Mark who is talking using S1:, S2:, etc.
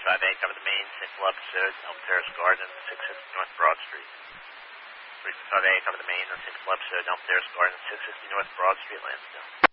S1: 45A, cover the main single episode, Elm Terrace Garden, 650 North Broad Street. 45A, cover the main single episode, Elm Terrace Garden, 650 North Broad Street, Lansdale.